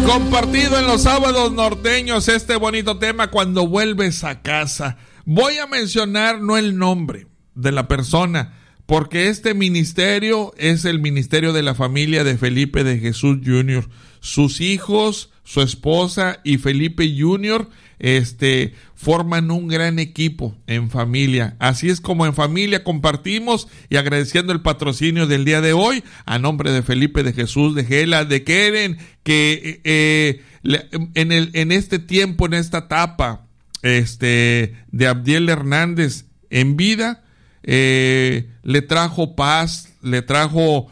Compartido en los sábados norteños este bonito tema, cuando vuelves a casa. Voy a mencionar no el nombre de la persona, porque este ministerio es el ministerio de la familia de Felipe de Jesús Jr. Sus hijos, su esposa y Felipe Jr. forman un gran equipo en familia. Así es como en familia compartimos, y agradeciendo el patrocinio del día de hoy a nombre de Felipe de Jesús, de Gela, de Keren, que en este tiempo, en esta etapa de Abdiel Hernández en vida, le trajo paz, le trajo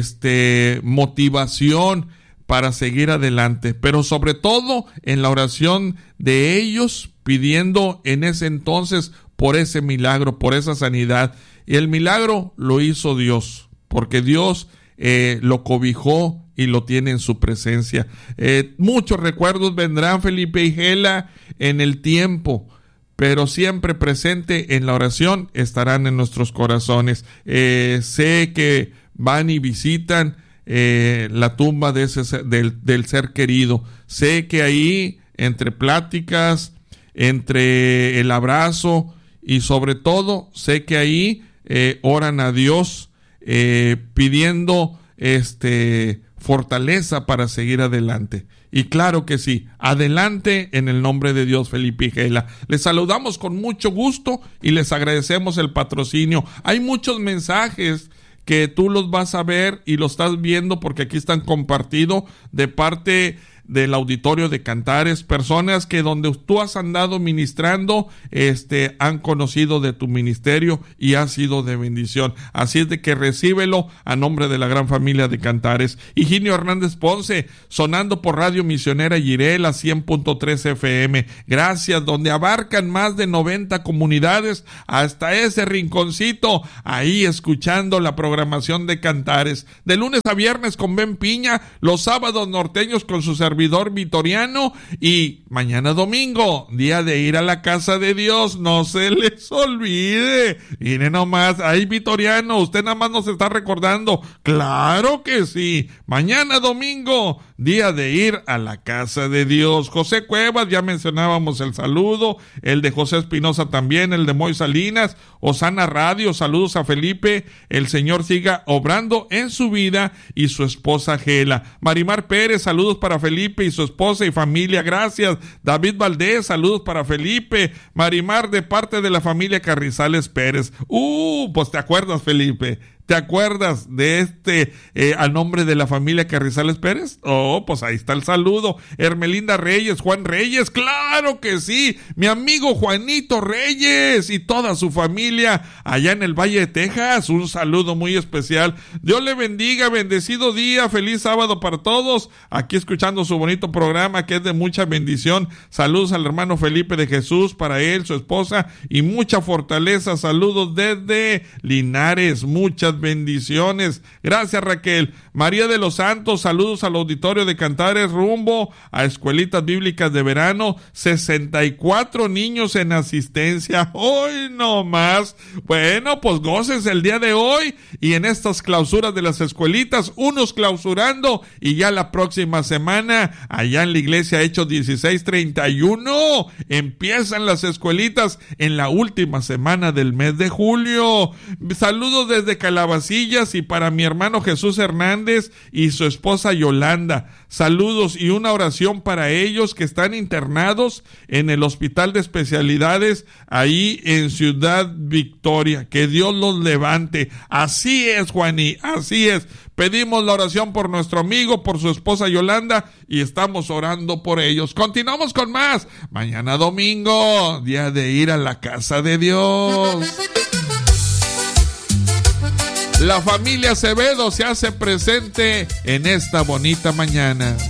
motivación para seguir adelante, pero sobre todo en la oración de ellos, pidiendo en ese entonces por ese milagro, por esa sanidad. Y el milagro lo hizo Dios, porque Dios lo cobijó y lo tiene en su presencia. Muchos recuerdos vendrán, Felipe y Gela, en el tiempo, pero siempre presente en la oración estarán en nuestros corazones. Sé que van y visitan la tumba de del ser querido. Sé que ahí, entre pláticas, entre el abrazo y sobre todo, sé que ahí oran a Dios pidiendo fortaleza para seguir adelante. Y claro que sí, adelante en el nombre de Dios, Felipe y Gela. Les saludamos con mucho gusto y les agradecemos el patrocinio. Hay muchos mensajes que tú los vas a ver y los estás viendo porque aquí están compartidos de parte del auditorio de Cantares, personas que donde tú has andado ministrando, han conocido de tu ministerio y ha sido de bendición. Así es de que recíbelo a nombre de la gran familia de Cantares. Higinio Hernández Ponce, sonando por Radio Misionera Jiré, la 100.3 FM. Gracias, donde abarcan más de 90 comunidades, hasta ese rinconcito, ahí escuchando la programación de Cantares. De lunes a viernes con Ben Piña, los sábados norteños con su servidor Vitoriano, y mañana domingo, día de ir a la casa de Dios, no se les olvide. Mire nomás, ahí Vitoriano, usted nada más nos está recordando, claro que sí, mañana domingo, día de ir a la casa de Dios. José Cuevas, ya mencionábamos el saludo, el de José Espinosa también, el de Moy Salinas, Osana Radio, saludos a Felipe, el Señor siga obrando en su vida, y su esposa Gela. Marimar Pérez, saludos para Felipe y su esposa y familia, gracias. David Valdés, saludos para Felipe. Marimar, de parte de la familia Carrizales Pérez. Pues te acuerdas, Felipe, ¿te acuerdas de al nombre de la familia Carrizales Pérez? Pues ahí está el saludo. Hermelinda Reyes, Juan Reyes, claro que sí, mi amigo Juanito Reyes y toda su familia allá en el Valle de Texas, un saludo muy especial. Dios le bendiga, bendecido día, feliz sábado para todos, aquí escuchando su bonito programa que es de mucha bendición. Saludos al hermano Felipe de Jesús, para él, su esposa, y mucha fortaleza. Saludos desde Linares, muchas bendiciones. Gracias, Raquel. María de los Santos, saludos al auditorio de Cantares rumbo a escuelitas bíblicas de verano. 64 niños en asistencia. Hoy no más. Bueno, pues goces el día de hoy y en estas clausuras de las escuelitas, unos clausurando, y ya la próxima semana allá en la iglesia Hechos 16:31 empiezan las escuelitas en la última semana del mes de julio. Saludos desde Calabacillas y para mi hermano Jesús Hernández y su esposa Yolanda. Saludos y una oración para ellos que están internados en el Hospital de Especialidades ahí en Ciudad Victoria. Que Dios los levante. Así es, Juaní, así es. Pedimos la oración por nuestro amigo, por su esposa Yolanda, y estamos orando por ellos. Continuamos con más. Mañana domingo, día de ir a la casa de Dios. La familia Acevedo se hace presente en esta bonita mañana.